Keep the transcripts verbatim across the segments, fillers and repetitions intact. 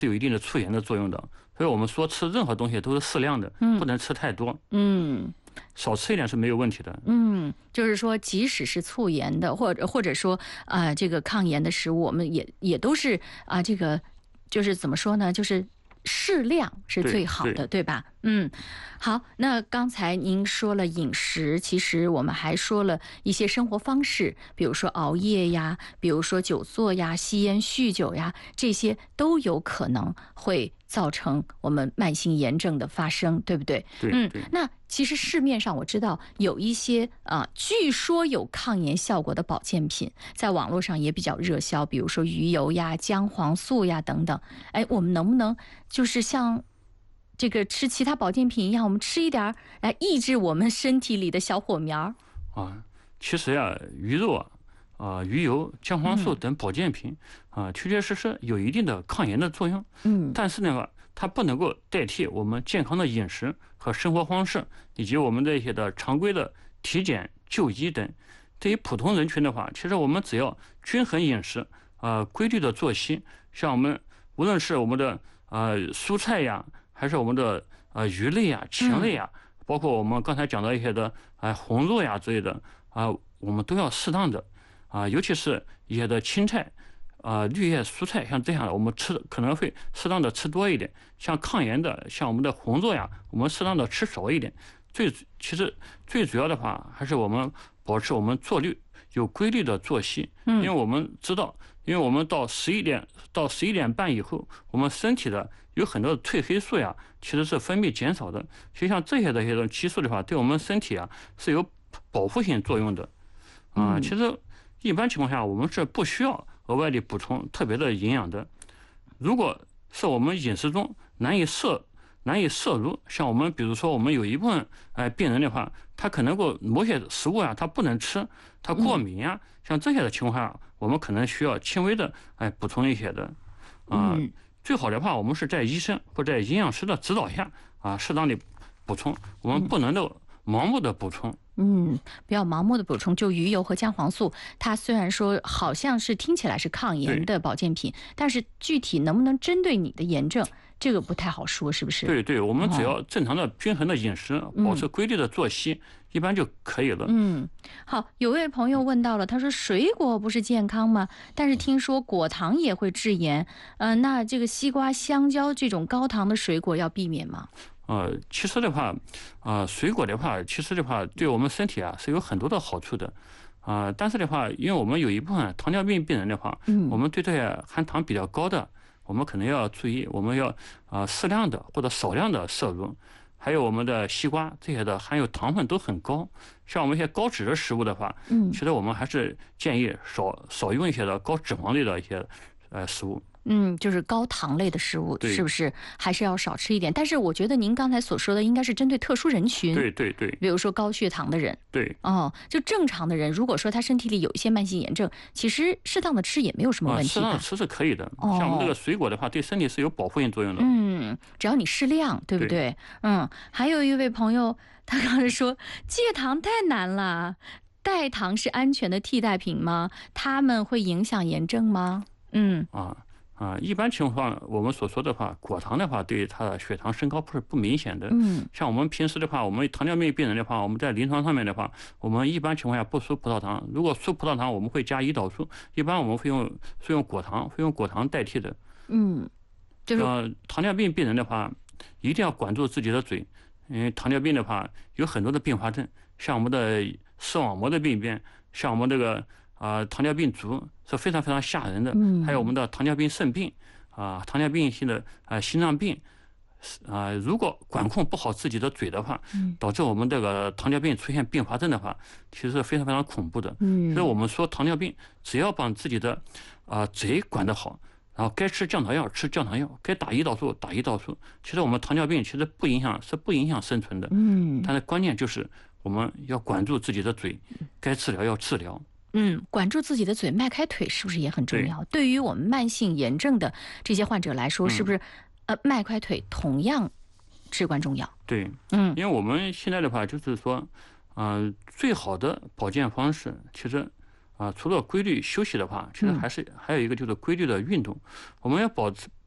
是有一定的促炎的作用的。所以我们说吃任何东西都是适量的， 嗯不能吃太多， 嗯少吃一点是没有问题的。 嗯，就是说，即使是促炎的，或者或者说啊、呃这个抗炎的食物，我们也也都是啊、这个就是怎么说呢？就是适量是最好的， 对, 对吧？嗯，好，那刚才您说了饮食，其实我们还说了一些生活方式，比如说熬夜呀，比如说久坐呀、吸烟、酗酒呀，这些都有可能会造成我们慢性炎症的发生，对不对？ 对， 嗯对， 那其实市面上我知道有一些啊、据说有抗炎效果的保健品，在网络上也比较热销，比如说鱼油呀、姜黄素呀等等。哎，我们能不能就是像这个吃其他保健品一样，我们吃一点儿来抑制我们身体里的小火苗？ 啊，其实呀，鱼肉啊、啊鱼油、姜黄素等保健品啊，确确实实有一定的抗炎的作用。 嗯但是呢，它不能够代替我们健康的饮食和生活方式，以及我们的一些的常规的体检、就医等。对于普通人群的话，其实我们只要均衡饮食，啊，规律的作息，像我们无论是我们的呃蔬菜呀，还是我们的呃鱼类呀、禽类呀，包括我们刚才讲到一些的啊红肉呀之类的啊，我们都要适当的啊，尤其是一些的青菜。啊，绿叶蔬菜像这样的，我们吃可能会适当的吃多一点。像抗炎的，像我们的红肉呀，我们适当的吃少一点。最其实最主要的话，还是我们保持我们做律有规律的作息。因为我们知道，因为我们到十一点到十一点半以后，我们身体的有很多的褪黑素呀，其实是分泌减少的。就像这些的一些激素的话，对我们身体啊是有保护性作用的。啊，其实一般情况下，我们是不需要额外的补充特别的营养的。如果是我们饮食中难以摄难以摄入，像我们比如说我们有一部分哎病人的话，他可能够某些食物啊他不能吃，他过敏啊，像这些的情况下，我们可能需要轻微的哎补充一些的。啊、 嗯最好的话，我们是在医生或者营养师的指导下啊，适当的补充，我们不能够盲目的补充。 嗯，不要盲目的补充。就鱼油和姜黄素，它虽然说好像是听起来是抗炎的保健品，但是具体能不能针对你的炎症，这个不太好说，是不是？ 对对，我们只要正常的均衡的饮食，保持规律的作息，一般就可以了。 嗯，好，有位朋友问到了，他说水果不是健康吗？但是听说果糖也会致炎，呃，那这个西瓜、香蕉这种高糖的水果要避免吗？ 呃，其实的话，啊、水果的话，其实的话，对我们身体啊是有很多的好处的。啊、但是的话，因为我们有一部分糖尿病病人的话， 嗯我们对这些含糖比较高的，我们可能要注意，我们要啊、适量的或者少量的摄入。还有我们的西瓜这些的含有糖分都很高，像我们一些高脂的食物的话， 嗯其实我们还是建议少少用一些的高脂肪类的一些呃食物。 嗯，就是高糖类的食物， 对是不是还是要少吃一点？但是我觉得您刚才所说的应该是针对特殊人群， 对对对比如说高血糖的人。 对。 哦，就正常的人，如果说他身体里有一些慢性炎症，其实适当的吃也没有什么啊， 问题吧？ 适当的吃是可以的。 哦像我们这个水果的话，对身体是有保护性作用的。 嗯，只要你适量，对不对？ 对嗯，还有一位朋友，他刚才说戒糖太难了，代糖是安全的替代品吗？他们会影响炎症吗？嗯啊啊，一般情况我们所说的话，果糖的话对它的血糖升高不是不明显的。 嗯像我们平时的话，我们糖尿病病人的话，我们在临床上面的话，我们一般情况下不输葡萄糖。如果输葡萄糖，我们会加胰岛素，一般我们会用是用果糖，会用果糖代替的。 嗯，就是呃，糖尿病病人的话，一定要管住自己的嘴，因为糖尿病的话有很多的并发症，像我们的视网膜的病变，像我们这个啊、呃、糖尿病足是非常非常吓人的， 嗯还有我们的糖尿病肾病啊、糖尿病性的啊、呃、心脏病。啊、如果管控不好自己的嘴的话，导致我们这个糖尿病出现并发症的话，其实是非常非常恐怖的。 嗯， 所以我们说糖尿病，只要把自己的啊、呃嘴管得好，然后该吃降糖药吃降糖药，该打胰岛素打胰岛素。其实我们糖尿病其实不影响是不影响生存的， 嗯但是关键就是我们要管住自己的嘴，该治疗要治疗。 嗯，管住自己的嘴，迈开腿是不是也很重要？对于我们慢性炎症的这些患者来说，是不是、 嗯、 呃迈开腿同样至关重要？ 对， 嗯， 因为我们现在的话就是说，呃，最好的保健方式其实啊、呃，除了规律休息的话，其实还是、嗯、还有一个就是规律的运动。我们要保持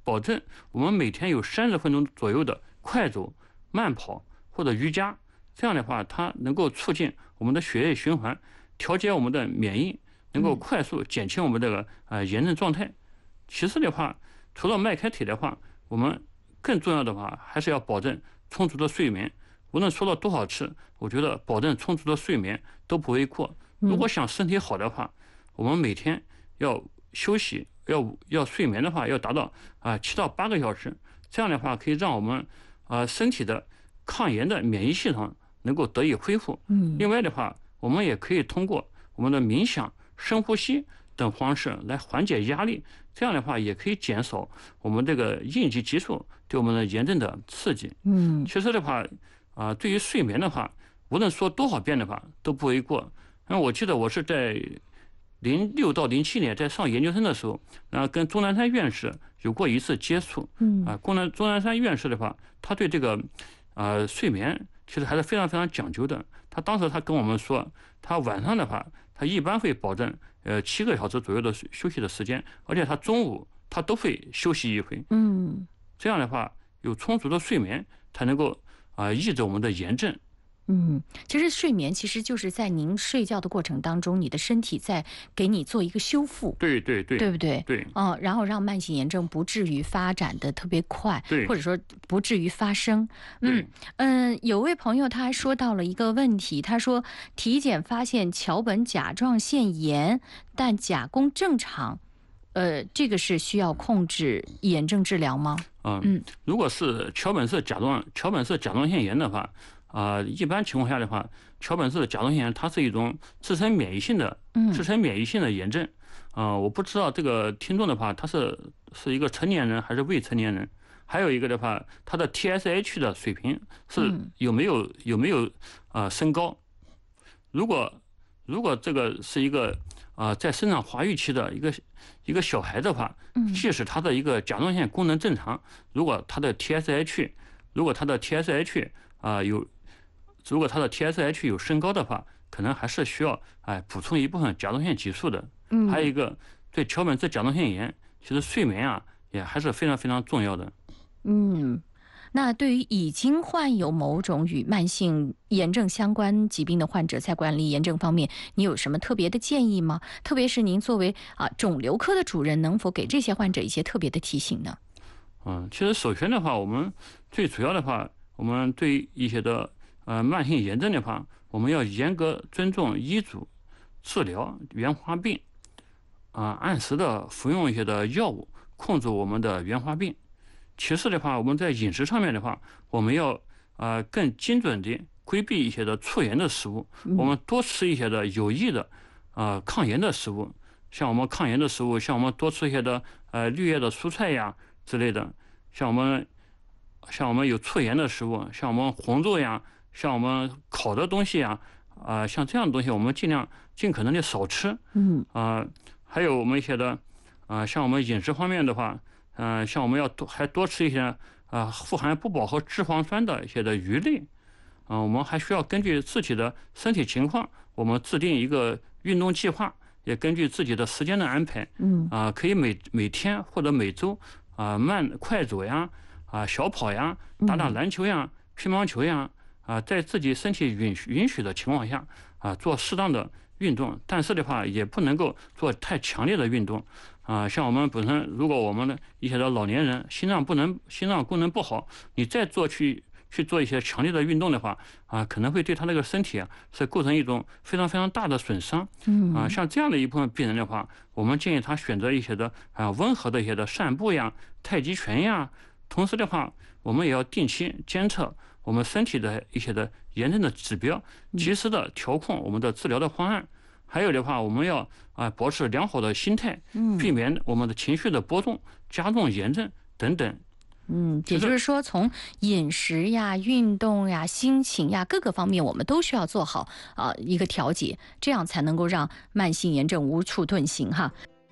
保证我们每天有三十分钟左右的快走、慢跑或者瑜伽，这样的话，它能够促进我们的血液循环，调节我们的免疫，能够快速减轻我们这个呃炎症状态。其次的话，除了迈开腿的话，我们更重要的话还是要保证充足的睡眠。无论说了多少次，我觉得保证充足的睡眠都不为过。如果想身体好的话，我们每天要休息，要要睡眠的话，要达到啊七到八个小时。这样的话可以让我们啊身体的抗炎的免疫系统能够得以恢复。另外的话，我们也可以通过我们的冥想、深呼吸等方式来缓解压力。这样的话，也可以减少我们这个应激激素对我们的炎症的刺激。 嗯， 其实的话，啊，对于睡眠的话，无论说多少遍的话都不为过。那我记得我是在零六到零七年在上研究生的时候，然后跟钟南山院士有过一次接触。 嗯， 啊，钟南钟南山院士的话，他对这个啊睡眠其实还是非常非常讲究的。他当时他跟我们说，他晚上的话，他一般会保证呃七个小时左右的休息的时间，而且他中午他都会休息一回。 嗯， 这样的话，有充足的睡眠才能够啊抑制我们的炎症。 嗯，其实睡眠其实就是在您睡觉的过程当中，你的身体在给你做一个修复， 对对对， 对不对？ 对， 嗯，然后让慢性炎症不至于发展的特别快， 对， 或者说不至于发生。嗯嗯，有位朋友他还说到了一个问题，他说体检发现桥本甲状腺炎，但甲功正常，呃，这个是需要控制炎症治疗吗？ 嗯嗯，如果是桥本氏甲状桥本氏甲状腺炎的话。啊、呃，一般情况下的话，桥本氏甲状腺炎它是一种自身免疫性的、自身免疫性的炎症。啊、呃，我不知道这个听众的话，他是是一个成年人还是未成年人？还有一个的话，他的 T S H 的水平是有没有有没有啊、呃、升高？如果如果这个是一个啊、呃、在生长发育期的一个一个小孩的话，即使他的一个甲状腺功能正常，如果他的 T S H 如果他的 T S H 啊、呃、有如果他的 T S H 有升高的话，可能还是需要哎补充一部分甲状腺激素的。嗯，还有一个对桥本氏甲状腺炎，其实睡眠啊也还是非常非常重要的。 嗯，那对于已经患有某种与慢性炎症相关疾病的患者，在管理炎症方面，你有什么特别的建议吗？特别是您作为啊肿瘤科的主任，能否给这些患者一些特别的提醒呢？ 嗯，其实首先的话，我们最主要的话，我们对一些的呃，慢性炎症的话，我们要严格尊重医嘱，治疗原发病，啊、呃，按时的服用一些的药物，控制我们的原发病。其次的话，我们在饮食上面的话，我们要啊、呃、更精准的规避一些的促炎的食物，我们多吃一些的有益的啊、呃、抗炎的食物，像我们抗炎的食物，像我们多吃一些的呃绿叶的蔬菜呀之类的，像我们像我们有促炎的食物，像我们红肉呀。像我们烤的东西啊，啊、呃，像这样的东西，我们尽量尽可能的少吃。嗯，啊、呃，还有我们一些的，啊、呃，像我们饮食方面的话，嗯、呃，像我们要多还多吃一些啊、呃，富含不饱和脂肪酸的一些的鱼类。啊、呃，我们还需要根据自己的身体情况，我们制定一个运动计划，也根据自己的时间的安排。嗯，啊、呃，可以每每天或者每周啊、呃，慢快走呀，啊、呃，小跑呀，打打篮球呀，乒乓球呀。啊，在自己身体允许允许的情况下，啊，做适当的运动，但是的话也不能够做太强烈的运动，啊，像我们本身，如果我们的一些的老年人心脏不能心脏功能不好，你再做去去做一些强烈的运动的话，啊，可能会对他那个身体啊是构成一种非常非常大的损伤。嗯，啊，像这样的一部分病人的话，我们建议他选择一些的啊温和的一些的散步呀、太极拳呀，同时的话，我们也要定期监测我们身体的一些的炎症的指标，及时的调控我们的治疗的方案。还有的话，我们要啊保持良好的心态，避免我们的情绪的波动，加重炎症等等。 嗯，也就是说，从饮食呀、运动呀、心情呀各个方面，我们都需要做好啊、呃、一个调节，这样才能够让慢性炎症无处遁形哈。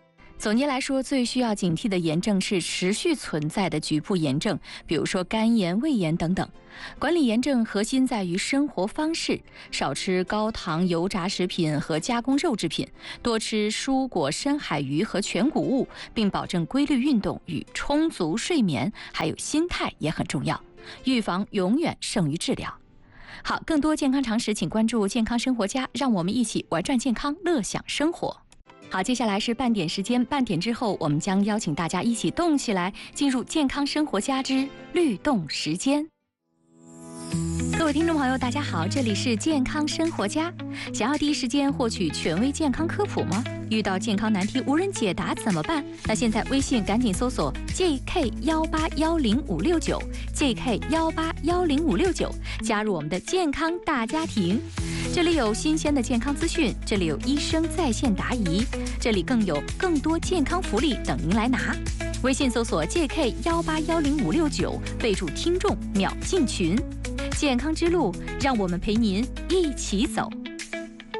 总结来说，最需要警惕的炎症是持续存在的局部炎症，比如说肝炎、胃炎等等。管理炎症核心在于生活方式，少吃高糖油炸食品和加工肉制品，多吃蔬果、深海鱼和全谷物，并保证规律运动与充足睡眠，还有心态也很重要。预防永远胜于治疗。好，更多健康常识，请关注健康生活家，让我们一起玩转健康，乐享生活。好，接下来是半点时间，半点之后我们将邀请大家一起动起来，进入健康生活家之律动时间。各位听众朋友，大家好，这里是健康生活家。想要第一时间获取权威健康科普吗？遇到健康难题无人解答怎么办？那现在微信赶紧搜索 J K 一八一零五六九 J K 一八一零五六九，加入我们的健康大家庭。这里有新鲜的健康资讯，这里有医生在线答疑，这里更有更多健康福利等您来拿。微信搜索 J K 一八一零五六九，备注听众秒进群。健康之路，让我们陪您一起走。